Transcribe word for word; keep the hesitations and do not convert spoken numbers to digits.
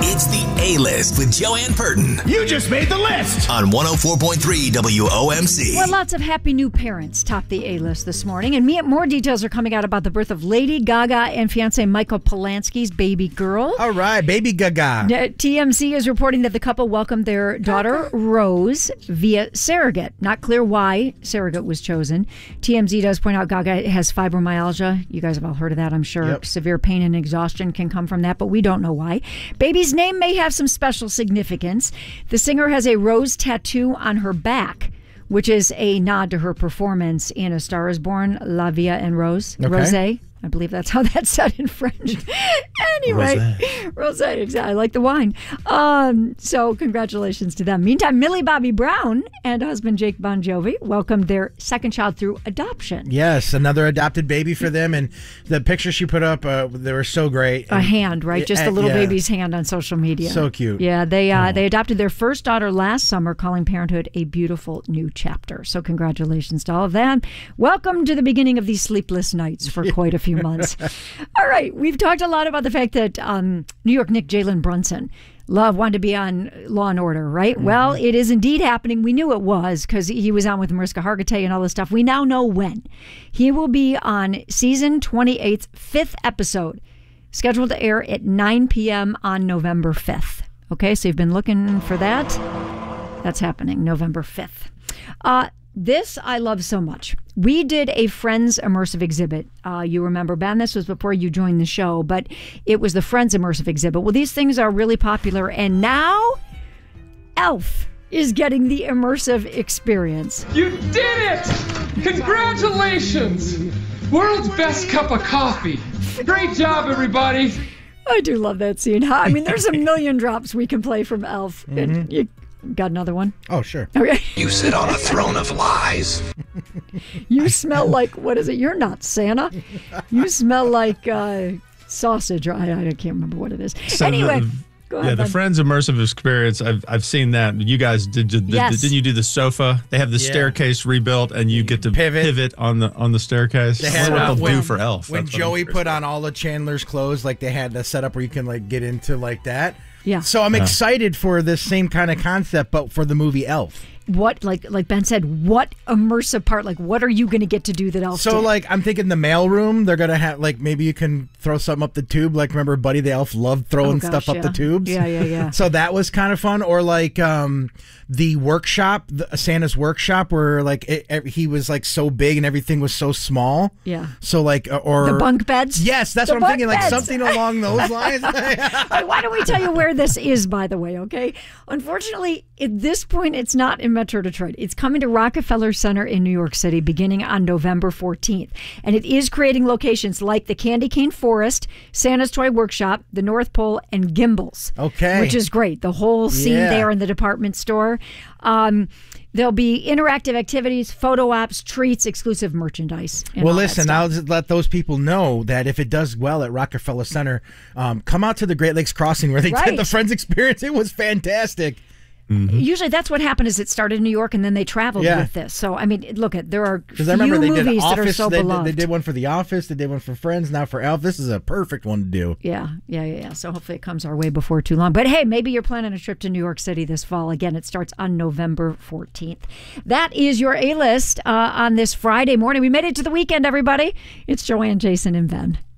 It's the A-List with Joanne Purton. You just made the list! On one oh four point three W O M C. Well, lots of happy new parents topped the A-List this morning, and more details are coming out about the birth of Lady Gaga and fiancé Michael Polanski's baby girl. All right, baby Gaga. T M Z is reporting that the couple welcomed their daughter, Rose, via surrogate. Not clear why surrogate was chosen. T M Z does point out Gaga has fibromyalgia. You guys have all heard of that, I'm sure. Yep. Severe pain and exhaustion can come from that, but we don't know why. Baby's name may have some special significance. The singer has a rose tattoo on her back, which is a nod to her performance in A Star is Born, La Vie en Rose. Okay. Rosé. I believe that's how that's said in French. Anyway, Rosé, exactly, like the wine. Um, so congratulations to them. Meantime, Millie Bobby Brown and husband Jake Bon Jovi welcomed their second child through adoption. Yes, another adopted baby for them. And the pictures she put up, uh, they were so great. A and, hand, right? Just a little yeah. baby's hand on social media. So cute. Yeah, they uh, Oh. they adopted their first daughter last summer, calling parenthood a beautiful new chapter. So congratulations to all of them. Welcome to the beginning of these sleepless nights for quite a few months. All right, we've talked a lot about the fact that um, New York Nick Jalen Brunson Love wanted to be on Law and Order, right? Mm-hmm. Well, it is indeed happening. We knew it was because he was on with Mariska Hargitay and all this stuff. We now know when. He will be on season twenty-eight's fifth episode, scheduled to air at nine p.m. on November fifth. Okay, so you've been looking for that. That's happening November fifth. Uh, This I love so much. We did a Friends immersive exhibit. Uh, you remember, Ben, this was before you joined the show, but it was the Friends immersive exhibit. Well, these things are really popular, and now Elf is getting the immersive experience. You did it! Congratulations! World's best cup of coffee. Great job, everybody. I do love that scene. I mean, there's a million drops we can play from Elf. Mm-hmm. And you got another one? Oh, sure. Okay. You sit on a throne of lies. You smell like, what is it? You're not Santa. You smell like uh, sausage. Or I, I can't remember what it is. So anyway, the, go ahead. Yeah, the Ben. Friends immersive experience, I've I've seen that. You guys, did, did, Yes. didn't you do the sofa? They have the Yeah. staircase rebuilt, and you get to Pivot. pivot, on the on the staircase. They That's had, what uh, they'll when- do for Elf. When That's what I'm Joey curious put about. on all the Chandler's clothes, like they had the setup where you can like get into like that. Yeah. So I'm Yeah. excited for this same kind of concept, but for the movie Elf. What, like like Ben said, what immersive part? Like, what are you going to get to do that Elf So did? like I'm thinking the mail room, they're gonna have like maybe you can throw something up the tube. Like remember Buddy the Elf loved throwing Oh, gosh, stuff up yeah. the tubes. Yeah, yeah, yeah. So that was kind of fun. Or like um, the workshop, the, Santa's workshop, where like it, it, he was like so big and everything was so small. Yeah. So like uh, or The bunk beds? Yes, that's The what I'm thinking. bunk Like beds. something along those lines. All right, why don't we tell you where this is, by the way, okay? Unfortunately, at this point, it's not in Metro Detroit. It's coming to Rockefeller Center in New York City beginning on November fourteenth. And it is creating locations like the Candy Cane Forest, Santa's Toy Workshop, the North Pole, and Gimbals. Okay. Which is great. The whole scene Yeah. there in the department store. Um, there'll be interactive activities, photo ops, treats, exclusive merchandise. and Well, all that listen, stuff. I'll just let those people know that if it does well at Rockefeller Center, um, come out to the Great Lakes Crossing where they Right. did the Friends experience. It was fantastic. Usually that's what happened is it started in New York and then they traveled Yeah. with this. So, I mean, look, at there are Because few I remember they did movies that are Office. so they, did, beloved. they did one for The Office. They did one for Friends. Now for Elf. This is a perfect one to do. Yeah, yeah, yeah, yeah. So hopefully it comes our way before too long. But hey, maybe you're planning a trip to New York City this fall. Again, it starts on November fourteenth. That is your A-List uh, on this Friday morning. We made it to the weekend, everybody. It's Joanne, Jason, and Ben.